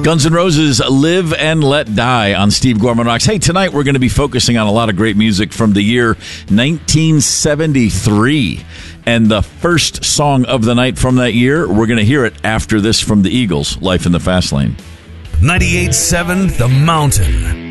Guns N' Roses, Live and Let Die on Steve Gorman Rocks. Hey, tonight we're going to be focusing on a lot of great music from the year 1973. And the first song of the night from that year, we're going to hear it after this from the Eagles, Life in the Fast Lane. 98.7 The Mountain.